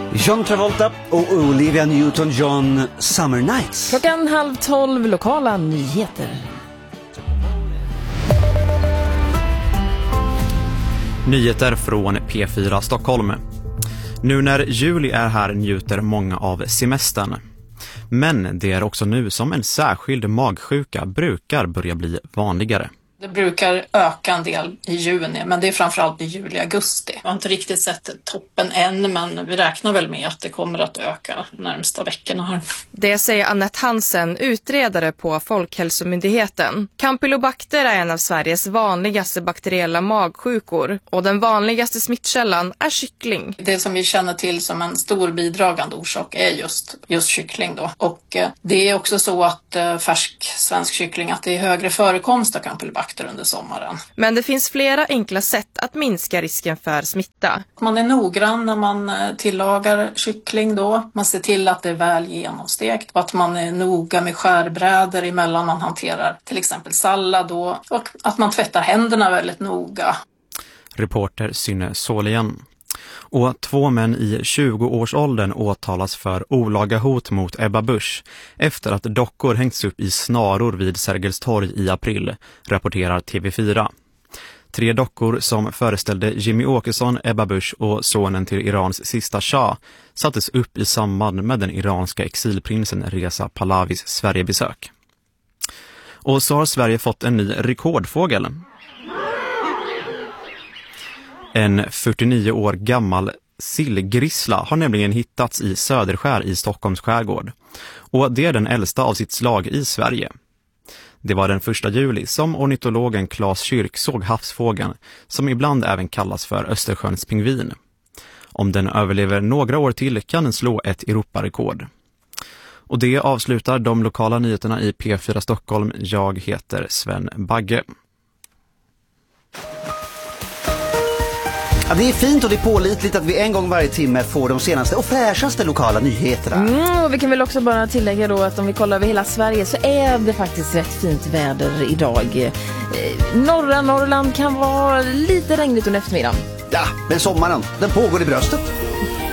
John Travolta och Olivia Newton-John, Summer Nights. 11:30, lokala nyheter. Nyheter från P4 Stockholm. Nu när juli är här njuter många av semestern. Men det är också nu som en särskild magsjuka brukar börja bli vanligare. Det brukar öka en del i juni, men det är framförallt i juli-augusti. Jag har inte riktigt sett toppen än, men vi räknar väl med att det kommer att öka de närmsta veckorna här. Det säger Annette Hansen, utredare på Folkhälsomyndigheten. Campylobacter är en av Sveriges vanligaste bakteriella magsjukor och den vanligaste smittkällan är kyckling. Det som vi känner till som en stor bidragande orsak är just kyckling då. Och det är också så att färsk svensk kyckling, att det är högre förekomst av campylobacter under sommaren. Men det finns flera enkla sätt att minska risken för smitta. Man är noggrann när man tillagar kyckling då. Man ser till att det är väl genomstekt och att man är noga med skärbrädor emellan man hanterar till exempel sallad då. Och att man tvättar händerna väldigt noga. Reporter Synne Solien. Och 2 män i 20-årsåldern åtalas för olaga hot mot Ebba Busch efter att dockor hängts upp i snaror vid Sergels torg i april, rapporterar TV4. 3 dockor som föreställde Jimmy Åkesson, Ebba Busch och sonen till Irans sista shah sattes upp i samband med den iranska exilprinsen Reza Pahlavis Sverigebesök. Och så har Sverige fått en ny rekordfågel. En 49 år gammal sillgrissla har nämligen hittats i Söderskär i Stockholms skärgård. Och det är den äldsta av sitt slag i Sverige. Det var den 1 juli som ornitologen Claes Kyrk såg havsfågeln, som ibland även kallas för Östersjöns pingvin. Om den överlever några år till kan den slå ett Europarekord. Och det avslutar de lokala nyheterna i P4 Stockholm. Jag heter Sven Bagge. Ja, det är fint och det är pålitligt att vi en gång varje timme får de senaste och fräschaste lokala nyheterna. Och vi kan väl också bara tillägga då att om vi kollar över hela Sverige så är det faktiskt rätt fint väder idag. Norra Norrland kan vara lite regnigt under eftermiddagen. Ja, men sommaren, den pågår i bröstet.